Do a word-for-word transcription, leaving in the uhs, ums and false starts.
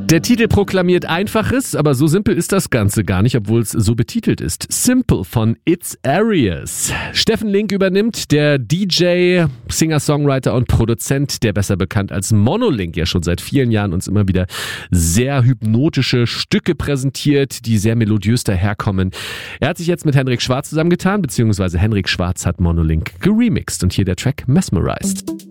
Der Titel proklamiert Einfaches, aber so simpel ist das Ganze gar nicht, obwohl es so betitelt ist. Simple von It's Arius. Steffen Link übernimmt, der D J, Singer-Songwriter und Produzent, der besser bekannt als Monolink ja schon seit vielen Jahren uns immer wieder sehr hypnotische Stücke präsentiert, die sehr melodiös daherkommen. Er hat sich jetzt mit Henrik Schwarz zusammengetan, beziehungsweise Henrik Schwarz hat Monolink geremixed und hier der Track Mesmerized.